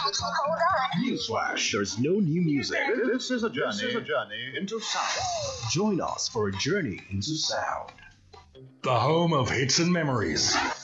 Hold on. Newsflash. There's no new music. This is a journey into sound. Join us for a journey into sound. The home of hits and memories.